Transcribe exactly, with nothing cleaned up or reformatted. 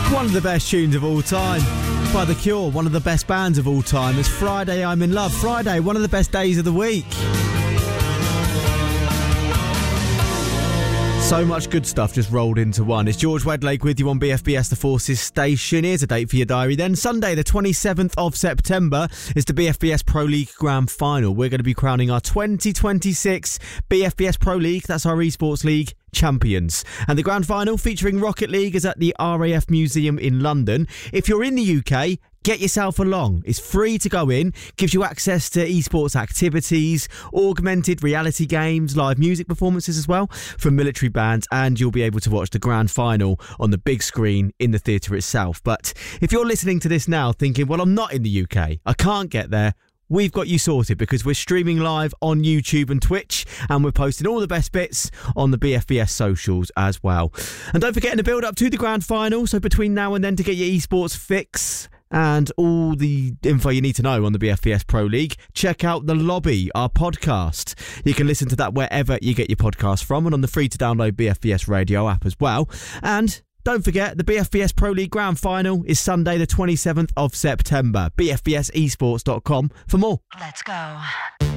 One of the best tunes of all time. By The Cure, one of the best bands of all time. It's Friday, I'm in Love. Friday, one of the best days of the week. So much good stuff just rolled into one. It's George Wedlake with you on B F B S The Forces station. Here's a date for your diary then. Sunday the twenty-seventh of September is the B F B S Pro League Grand Final. We're going to be crowning our twenty twenty-six B F B S Pro League, that's our esports league, champions. And the Grand Final featuring Rocket League is at the R A F Museum in London. If you're in the U K, get yourself along. It's free to go in, gives you access to esports activities, augmented reality games, live music performances as well from military bands, and you'll be able to watch the grand final on the big screen in the theatre itself. But if you're listening to this now thinking, well, I'm not in the U K, I can't get there, we've got you sorted because we're streaming live on YouTube and Twitch, and we're posting all the best bits on the B F B S socials as well. And don't forget, in the build-up to the grand final, so between now and then, to get your esports fix and all the info you need to know on the B F B S Pro League, check out The Lobby, our podcast. You can listen to that wherever you get your podcast from, and on the free-to-download B F B S radio app as well. And don't forget, the B F B S Pro League Grand Final is Sunday the twenty-seventh of September. B F B S esports dot com for more. Let's go.